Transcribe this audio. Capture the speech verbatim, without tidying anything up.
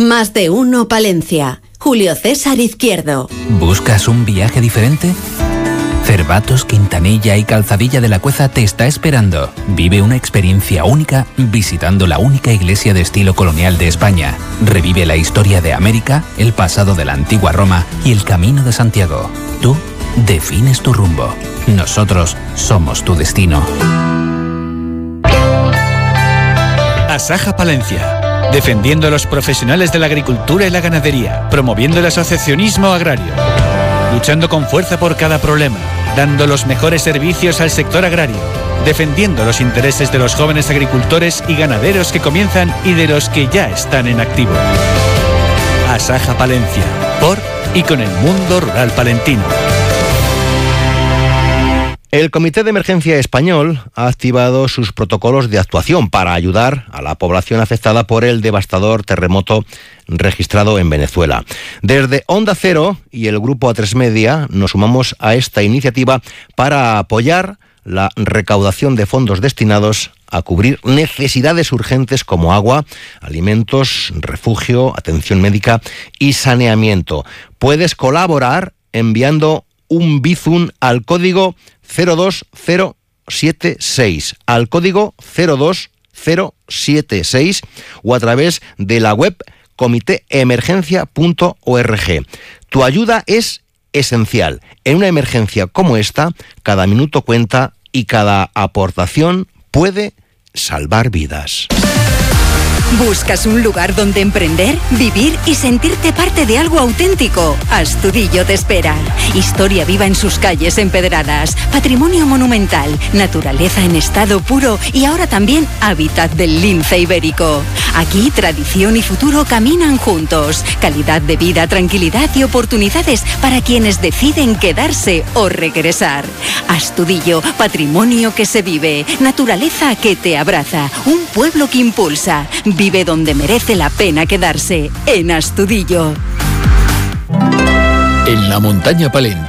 Más de uno Palencia. Julio César Izquierdo. ¿Buscas un viaje diferente? Cervatos, Quintanilla y Calzadilla de la Cueza te está esperando. Vive una experiencia única visitando la única iglesia de estilo colonial de España. Revive la historia de América, el pasado de la antigua Roma y el Camino de Santiago. Tú defines tu rumbo. Nosotros somos tu destino. Asaja Palencia, defendiendo a los profesionales de la agricultura y la ganadería, promoviendo el asociacionismo agrario, luchando con fuerza por cada problema, dando los mejores servicios al sector agrario, defendiendo los intereses de los jóvenes agricultores y ganaderos que comienzan y de los que ya están en activo. Asaja Palencia, por y con el mundo rural palentino. El Comité de Emergencia Español ha activado sus protocolos de actuación para ayudar a la población afectada por el devastador terremoto registrado en Venezuela. Desde Onda Cero y el Grupo A tres Media nos sumamos a esta iniciativa para apoyar la recaudación de fondos destinados a cubrir necesidades urgentes como agua, alimentos, refugio, atención médica y saneamiento. Puedes colaborar enviando un Bizum al código cero dos cero siete seis, al código cero dos cero siete seis o a través de la web comité emergencia punto org. Tu ayuda es esencial. En una emergencia como esta, cada minuto cuenta y cada aportación puede salvar vidas. ¿Buscas un lugar donde emprender, vivir y sentirte parte de algo auténtico? Astudillo te espera. Historia viva en sus calles empedradas, patrimonio monumental, naturaleza en estado puro y ahora también hábitat del lince ibérico. Aquí tradición y futuro caminan juntos. Calidad de vida, tranquilidad y oportunidades para quienes deciden quedarse o regresar. Astudillo, patrimonio que se vive, naturaleza que te abraza, un pueblo que impulsa. Vive donde merece la pena quedarse, en Astudillo. En la montaña palentina.